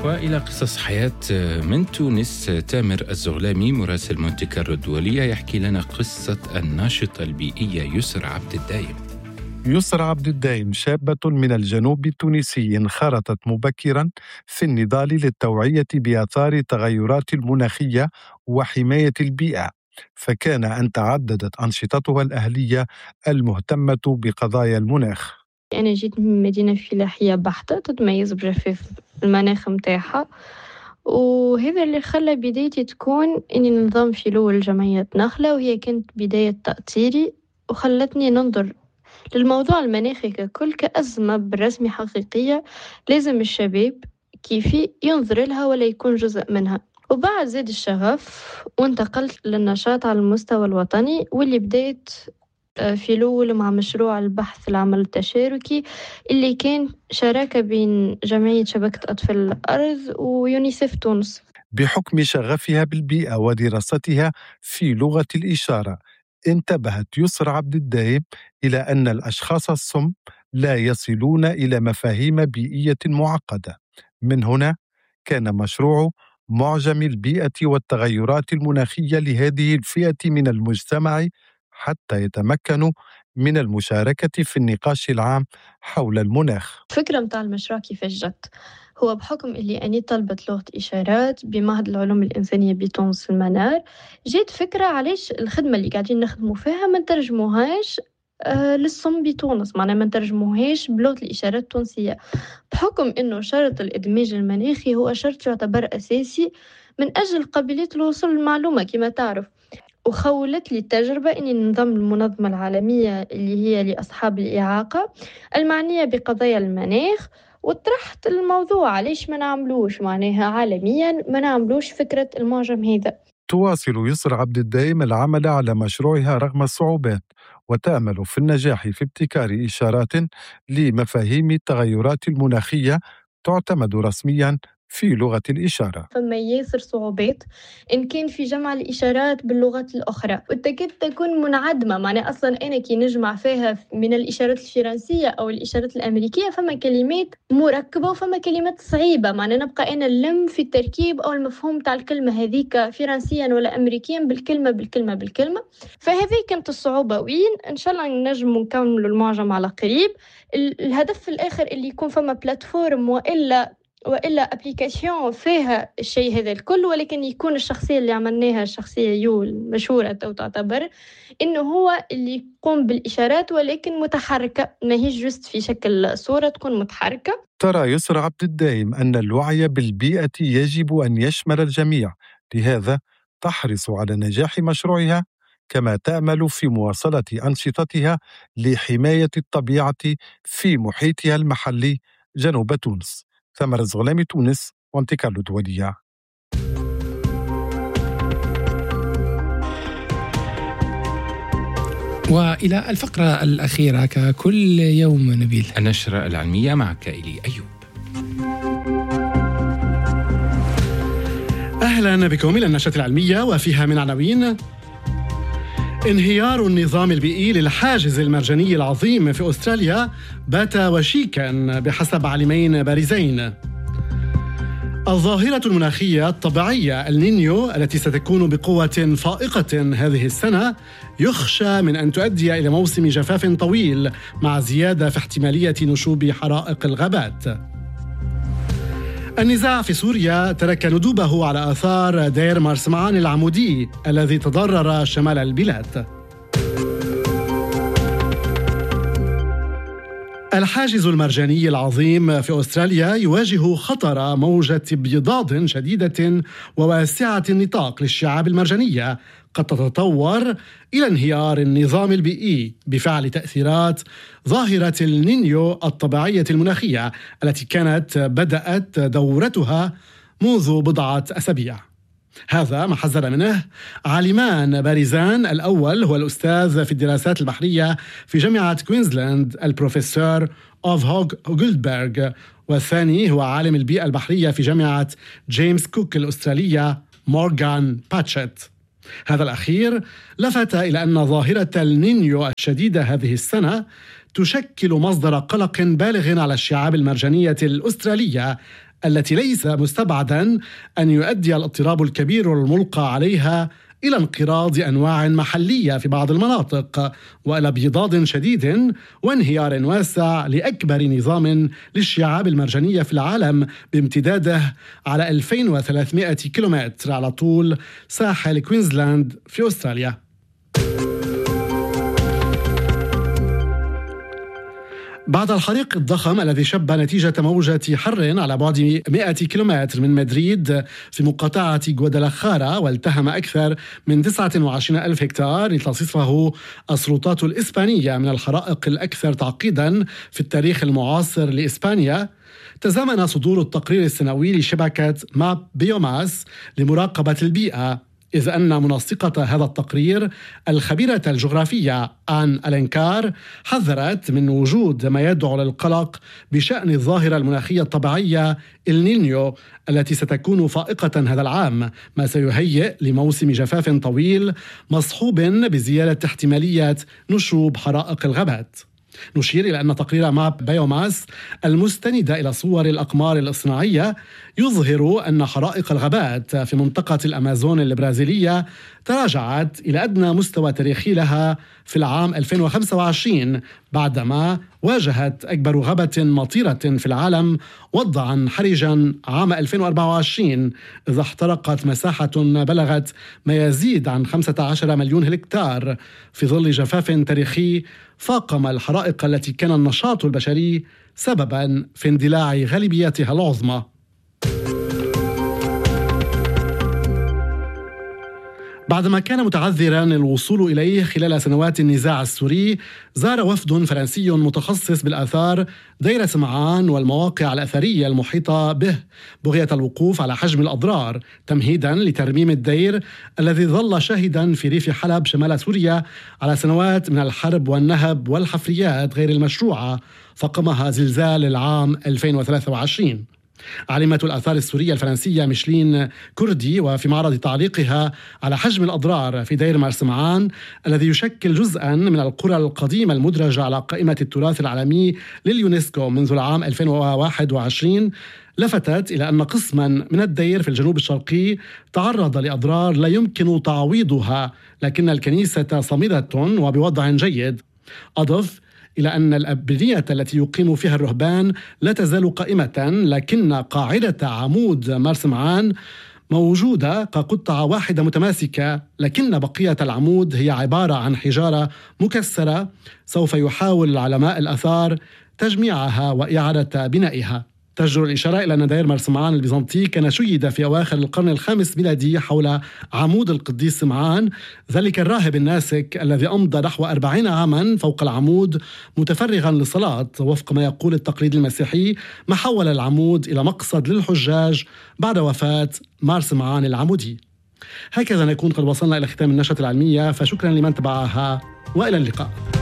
وإلى قصص حياة من تونس. تامر الزغلامي مراسل مونتي كارلو الدولية يحكي لنا قصة الناشطة البيئية يسرى عبد الدايم. يسرى عبد الدايم شابة من الجنوب التونسي انخرطت مبكرا في النضال للتوعية بآثار التغيرات المناخية وحماية البيئة، فكان أن تعددت أنشطتها الأهلية المهتمة بقضايا المناخ. أنا جيت من مدينة فلاحية بحتة تتميز بجفاف المناخ متاعها، وهذا اللي خلى بدايتي تكون إني ننضم في الأول جمعية نخلة، وهي كانت بداية تأثيري وخلتني ننظر للموضوع المناخي ككل كأزمة بالرسمي حقيقية لازم الشباب كيفي ينظر لها ولا يكون جزء منها. وبعد زاد الشغف وانتقلت للنشاط على المستوى الوطني، واللي بدأت في الأول مع مشروع البحث العمل التشاركي اللي كان شراكة بين جمعية شبكة أطفال الأرض ويونيسيف تونس. بحكم شغفها بالبيئة ودراستها في لغة الإشارة، انتبهت يسرى عبد الدايم إلى أن الأشخاص الصم لا يصلون إلى مفاهيم بيئية معقدة. من هنا كان مشروع معجم البيئة والتغيرات المناخية لهذه الفئة من المجتمع حتى يتمكنوا من المشاركة في النقاش العام حول المناخ. الفكرة متاع المشروع كيف جت؟ هو بحكم اللي أني طلبت لغة إشارات بمعهد العلوم الإنسانية بتونس في المنار، جيت فكرة علاش الخدمة اللي قاعدين نخدموا فيها ما نترجموهاش للصم بتونس، معناها ما نترجموهاش بلغة الإشارات التونسية، بحكم أنه شرط الإدماج المناخي هو شرط يعتبر أساسي من أجل قابلية الوصول للمعلومة كما تعرف. وخولت لي التجربة أني ننضم للمنظمة العالمية اللي هي لأصحاب الإعاقة المعنية بقضايا المناخ، وطرحت الموضوع علاش ما نعملوش معناها عالميا ما نعملوش فكرة المعجم هذا. تواصل يسرى عبد الدايم العمل على مشروعها رغم الصعوبات، وتأمل في النجاح في ابتكار إشارات لمفاهيم التغيرات المناخية تعتمد رسميا في لغة الإشارة. فما ياسر صعوبات إن كان في جمع الإشارات باللغات الأخرى وتكاد تكون منعدمة، معنى أصلا أنا كي نجمع فيها من الإشارات الفرنسية أو الإشارات الأمريكية فما كلمات مركبة وفما كلمات صعيبة، معنى نبقى أنا نلم في التركيب أو المفهوم تاع الكلمة هذيك فرنسيا ولا أمريكيا بالكلمة. فهذه كانت الصعوبة، وين إن شاء الله نجم نكمل المعجم على قريب. الهدف الآخر اللي يكون فما بلاتفورم وإلا أبليكاسيون فيها الشيء هذا الكل، ولكن يكون الشخصية اللي عملناها شخصية مشهورة أو تعتبر إنه هو اللي يقوم بالإشارات ولكن متحركة، ما هي جست في شكل صورة تكون متحركة. ترى يسرى عبد الدايم أن الوعي بالبيئة يجب أن يشمل الجميع، لهذا تحرص على نجاح مشروعها كما تأمل في مواصلة أنشطتها لحماية الطبيعة في محيطها المحلي جنوب تونس. تامر الزغلامي، تونس، مونتي كارلو الدولية. وإلى الفقرة الأخيرة ككل يوم نبيل، النشرة العلمية مع كائلي أيوب. أهلا بكم إلى النشرة العلمية، وفيها من عناوين: انهيار النظام البيئي للحاجز المرجاني العظيم في أستراليا بات وشيكا بحسب عالمين بارزين. الظاهرة المناخية الطبيعية النينيو التي ستكون بقوة فائقة هذه السنة يخشى من أن تؤدي إلى موسم جفاف طويل مع زيادة في احتمالية نشوب حرائق الغابات. النزاع في سوريا ترك ندوبه على آثار دير مارسمعان العمودي الذي تضرر شمال البلاد. الحاجز المرجاني العظيم في أستراليا يواجه خطر موجة ابيضاد شديدة وواسعة النطاق للشعاب المرجانية قد تتطور إلى انهيار النظام البيئي بفعل تأثيرات ظاهرة النينيو الطبيعية المناخية التي كانت بدأت دورتها منذ بضعة أسابيع. هذا ما حذر منه عالمان بارزان. الأول هو الأستاذ في الدراسات البحرية في جامعة كوينزلاند البروفيسور أوفهوغ جولدبرغ، والثاني هو عالم البيئة البحرية في جامعة جيمس كوك الأسترالية مورغان باتشيت. هذا الأخير لفت إلى أن ظاهرة النينيو الشديدة هذه السنة تشكل مصدر قلق بالغ على الشعاب المرجانية الأسترالية التي ليس مستبعدا أن يؤدي الاضطراب الكبير الملقى عليها إلى انقراض أنواع محلية في بعض المناطق وإلى بيضاد شديد وانهيار واسع لأكبر نظام للشعاب المرجانية في العالم بامتداده على 2300 كيلومتر على طول ساحل كوينزلاند في أستراليا. بعد الحريق الضخم الذي شب نتيجة موجة حر على بعد 100 كيلومتر من مدريد في مقاطعة غوادالاخارا والتهم أكثر من 29 ألف هكتار لتصفه السلطات الإسبانية من الحرائق الأكثر تعقيدا في التاريخ المعاصر لإسبانيا، تزامن صدور التقرير السنوي لشبكة ماب بيوماس لمراقبة البيئة، إذ أن منسقة هذا التقرير الخبيرة الجغرافية آن ألينكار حذرت من وجود ما يدعو للقلق بشأن الظاهرة المناخية الطبيعية النينيو التي ستكون فائقة هذا العام، ما سيهيئ لموسم جفاف طويل مصحوب بزيادة احتمالية نشوب حرائق الغابات. نشير إلى أن تقرير ماب بايوماس المستند إلى صور الأقمار الاصطناعية يظهر أن حرائق الغابات في منطقة الأمازون البرازيلية تراجعت إلى أدنى مستوى تاريخي لها في العام 2025 بعدما واجهت أكبر غابة مطيرة في العالم وضعا حرجا عام 2024 إذا احترقت مساحة بلغت ما يزيد عن 15 مليون هكتار في ظل جفاف تاريخي فاقم الحرائق التي كان النشاط البشري سببا في اندلاع غالبيتها العظمى. بعدما كان متعذرا الوصول إليه خلال سنوات النزاع السوري، زار وفد فرنسي متخصص بالآثار دير سمعان والمواقع الأثرية المحيطة به بغية الوقوف على حجم الأضرار تمهيدا لترميم الدير الذي ظل شاهدا في ريف حلب شمال سوريا على سنوات من الحرب والنهب والحفريات غير المشروعة فقمها زلزال العام 2023. علمت الآثار السورية الفرنسية ميشلين كردي وفي معرض تعليقها على حجم الأضرار في دير مارسمعان الذي يشكل جزءا من القرى القديمة المدرجة على قائمة التراث العالمي لليونسكو منذ العام 2021، لفتت إلى أن قسما من الدير في الجنوب الشرقي تعرض لأضرار لا يمكن تعويضها، لكن الكنيسة صامدة وبوضع جيد. أضف إلى أن الأبنية التي يقيم فيها الرهبان لا تزال قائمة، لكن قاعدة عمود مارسمعان موجودة كقطعة واحدة متماسكة، لكن بقية العمود هي عبارة عن حجارة مكسرة سوف يحاول علماء الآثار تجميعها وإعادة بنائها. تجدر الإشارة إلى أن دير مارسمعان البيزنطي كان شيد في أواخر القرن الخامس ميلادي حول عمود القديس سمعان، ذلك الراهب الناسك الذي أمضى نحو 40 عاما فوق العمود متفرغا للصلاة وفق ما يقول التقليد المسيحي، ما حول العمود إلى مقصد للحجاج بعد وفاة مارسمعان العمودي. هكذا نكون قد وصلنا إلى ختام النشرة العلمية، فشكرا لمن تبعها وإلى اللقاء.